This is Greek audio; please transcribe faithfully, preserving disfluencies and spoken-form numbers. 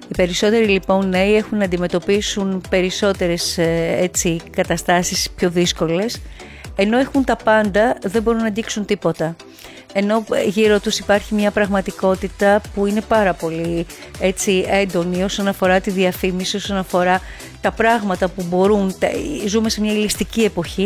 Οι περισσότεροι λοιπόν νέοι έχουν να αντιμετωπίσουν περισσότερες έτσι, καταστάσεις πιο δύσκολες, ενώ έχουν τα πάντα, δεν μπορούν να αγγίξουν τίποτα. Ενώ γύρω τους υπάρχει μια πραγματικότητα που είναι πάρα πολύ έτσι, έντονη όσον αφορά τη διαφήμιση, όσον αφορά τα πράγματα που μπορούν. Ζούμε σε μια ηλιστική εποχή